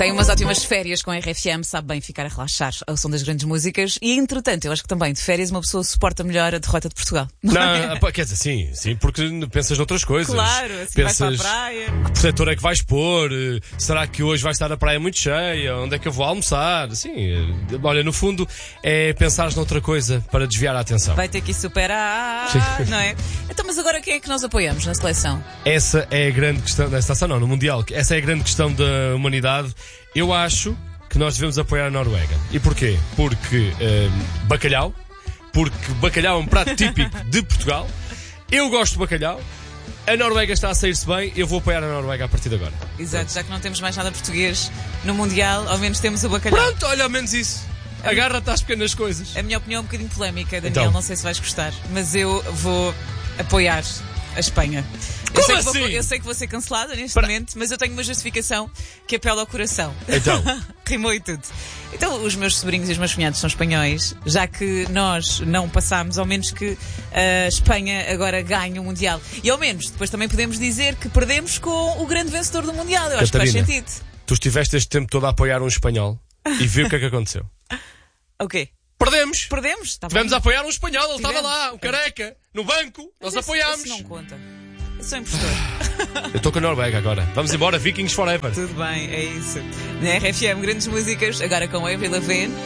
Tem umas ótimas férias com a RFM, sabe bem ficar a relaxar ao som das grandes músicas e, entretanto, eu acho que também de férias uma pessoa suporta melhor a derrota de Portugal. Não, quer dizer, sim, porque pensas noutras coisas. Claro, assim vais para a praia. Que protetor é que vais pôr? Será que hoje vai estar a praia muito cheia? Onde é que eu vou almoçar? Sim, olha, no fundo é pensares noutra coisa para desviar a atenção. Vai ter que ir superar, não é? Então, mas agora quem é que nós apoiamos na seleção? Essa é a grande questão, na seleção não, no Mundial, essa é a grande questão da humanidade. Eu acho que nós devemos apoiar a Noruega. E porquê? Porque bacalhau. Porque bacalhau é um prato típico de Portugal. Eu gosto de bacalhau. A Noruega está a sair-se bem. Eu vou apoiar a Noruega a partir de agora. Exato, já que não temos mais nada português no Mundial, ao menos temos o bacalhau. Pronto, olha, ao menos isso. Agarra-te às pequenas coisas. A minha opinião é um bocadinho polémica, Daniel, Então. não sei se vais gostar, mas eu vou apoiar a Espanha. Como assim? Eu sei que vou ser cancelada neste momento, mas eu tenho uma justificação que apela ao coração. Então. Rimou e tudo. Então, os meus sobrinhos e os meus cunhados são espanhóis, já que nós não passámos, ao menos que a Espanha agora ganhe o Mundial. E ao menos, depois também podemos dizer que perdemos com o grande vencedor do Mundial. Eu acho que faz sentido. Tu estiveste este tempo todo a apoiar um espanhol e viu o que é que aconteceu. O quê? Perdemos! Perdemos? Tá Tivemos bem. a apoiar um espanhol, ele estava lá, o careca, no banco, nós Mas apoiámos. Isso não conta. Eu sou impostor. Eu estou com a Noruega agora. Vamos embora, Vikings Forever. Tudo bem, é isso. Na RFM, grandes músicas, agora com Avril Lavigne.